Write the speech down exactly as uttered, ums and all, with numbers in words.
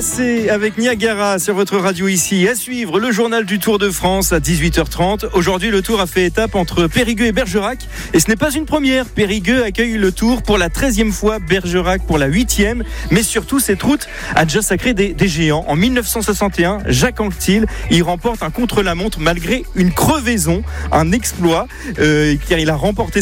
Massé avec Niagara sur votre radio ici. À suivre le journal du Tour de France à dix-huit heures trente. Aujourd'hui, le Tour a fait étape entre Périgueux et Bergerac. Et ce n'est pas une première. Périgueux accueille le Tour pour la treizième fois, Bergerac pour la huitième. Mais surtout, cette route a déjà sacré des, des géants. En mille neuf cent soixante et un, Jacques Anquetil, il remporte un contre-la-montre malgré une crevaison. Un exploit, euh, car il a remporté